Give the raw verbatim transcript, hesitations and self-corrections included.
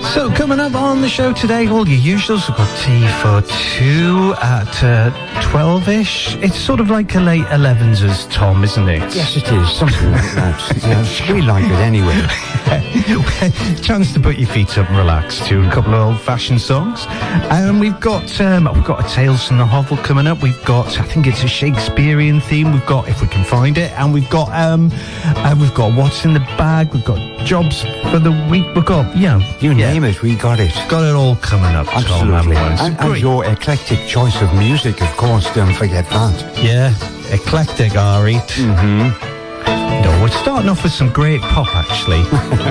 So coming up on the show today, all your usuals. We've got tea for two at uh, twelve-ish. It's sort of like a late elevens, Tom, isn't it? Yes, it is. Something like that. Yeah, we like it anyway. Chance to put your feet up and relax to a couple of old-fashioned songs. And we've got um, we've got a Tales from the Hovel coming up. We've got, I think it's a Shakespearean theme. We've got, if we can find it, and we've got um, uh, we've got What's in the Bag. We've got jobs for the week. We've got, yeah, you yeah. name it, we got it. Got it all coming up. Absolutely. Tom, and, and your eclectic choice of music, of course. Don't forget that. Yeah, eclectic, Ari. Mm-hmm. No, we're starting off with some great pop, actually.